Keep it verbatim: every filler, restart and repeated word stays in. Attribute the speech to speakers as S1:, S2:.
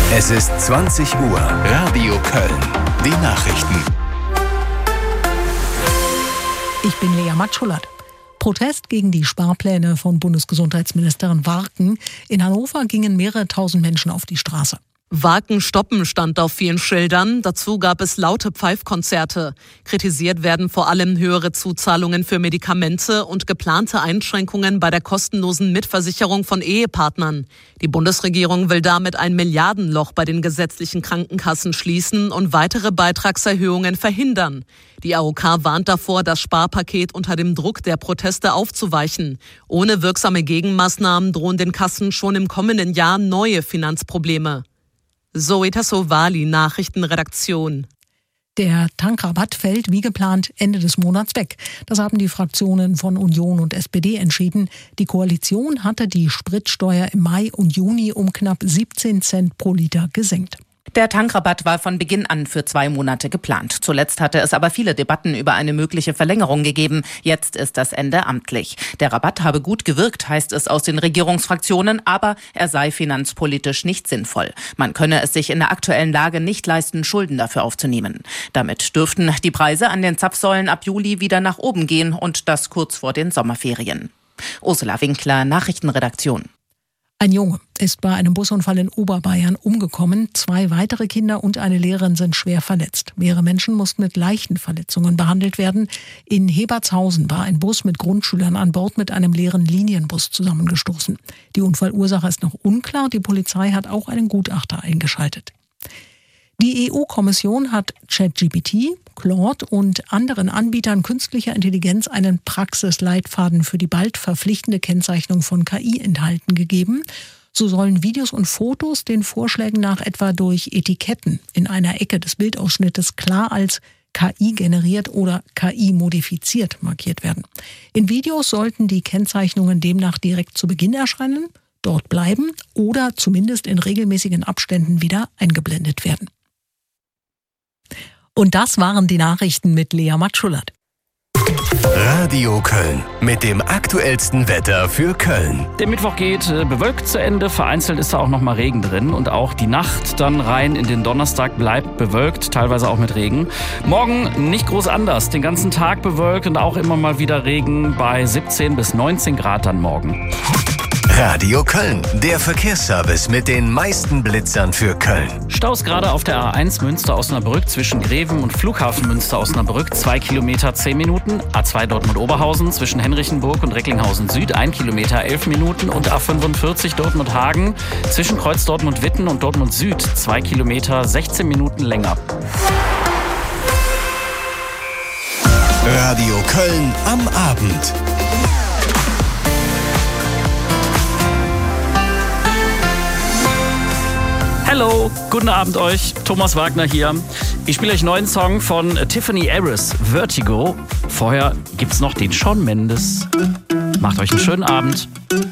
S1: Es ist zwanzig Uhr. Radio Köln. Die Nachrichten.
S2: Ich bin Lea Matschullert. Protest gegen die Sparpläne von Bundesgesundheitsministerin Warken. In Hannover gingen mehrere tausend Menschen auf die Straße.
S3: Warken stoppen stand auf vielen Schildern. Dazu gab es laute Pfeifkonzerte. Kritisiert werden vor allem höhere Zuzahlungen für Medikamente und geplante Einschränkungen bei der kostenlosen Mitversicherung von Ehepartnern. Die Bundesregierung will damit ein Milliardenloch bei den gesetzlichen Krankenkassen schließen und weitere Beitragserhöhungen verhindern. Die A O K warnt davor, das Sparpaket unter dem Druck der Proteste aufzuweichen. Ohne wirksame Gegenmaßnahmen drohen den Kassen schon im kommenden Jahr neue Finanzprobleme. Zoe Tassovali, Nachrichtenredaktion.
S2: Der Tankrabatt fällt wie geplant Ende des Monats weg. Das haben die Fraktionen von Union und S P D entschieden. Die Koalition hatte die Spritsteuer im Mai und Juni um knapp siebzehn Cent pro Liter gesenkt.
S4: Der Tankrabatt war von Beginn an für zwei Monate geplant. Zuletzt hatte es aber viele Debatten über eine mögliche Verlängerung gegeben. Jetzt ist das Ende amtlich. Der Rabatt habe gut gewirkt, heißt es aus den Regierungsfraktionen, aber er sei finanzpolitisch nicht sinnvoll. Man könne es sich in der aktuellen Lage nicht leisten, Schulden dafür aufzunehmen. Damit dürften die Preise an den Zapfsäulen ab Juli wieder nach oben gehen und das kurz vor den Sommerferien. Ursula Winkler, Nachrichtenredaktion.
S2: Ein Junge ist bei einem Busunfall in Oberbayern umgekommen. Zwei weitere Kinder und eine Lehrerin sind schwer verletzt. Mehrere Menschen mussten mit leichten Verletzungen behandelt werden. In Hebertshausen war ein Bus mit Grundschülern an Bord mit einem leeren Linienbus zusammengestoßen. Die Unfallursache ist noch unklar. Die Polizei hat auch einen Gutachter eingeschaltet. Die E U-Kommission hat ChatGPT, Claude und anderen Anbietern künstlicher Intelligenz einen Praxisleitfaden für die bald verpflichtende Kennzeichnung von K I enthalten gegeben. So sollen Videos und Fotos den Vorschlägen nach etwa durch Etiketten in einer Ecke des Bildausschnittes klar als K I generiert oder K I modifiziert markiert werden. In Videos sollten die Kennzeichnungen demnach direkt zu Beginn erscheinen, dort bleiben oder zumindest in regelmäßigen Abständen wieder eingeblendet werden. Und das waren die Nachrichten mit Lea Matschullert.
S1: Radio Köln mit dem aktuellsten Wetter für Köln.
S5: Der Mittwoch geht äh, bewölkt zu Ende. Vereinzelt ist da auch noch mal Regen drin. Und auch die Nacht dann rein in den Donnerstag bleibt bewölkt, teilweise auch mit Regen. Morgen nicht groß anders. Den ganzen Tag bewölkt und auch immer mal wieder Regen bei siebzehn bis neunzehn Grad dann morgen.
S1: Radio Köln, der Verkehrsservice mit den meisten Blitzern für Köln.
S5: Staus gerade auf der A eins Münster-Osnabrück zwischen Greven und Flughafen Münster-Osnabrück, zwei Kilometer, zehn Minuten. A zwei Dortmund-Oberhausen zwischen Henrichenburg und Recklinghausen Süd, ein Kilometer, elf Minuten. Und A fünfundvierzig Dortmund-Hagen zwischen Kreuz Dortmund-Witten und Dortmund Süd, zwei Kilometer, sechzehn Minuten länger.
S1: Radio Köln am Abend.
S5: Hallo, guten Abend euch, Thomas Wagner hier. Ich spiele euch einen neuen Song von Tiffany Harris, Vertigo. Vorher gibt's noch den Shawn Mendes. Macht euch einen schönen Abend.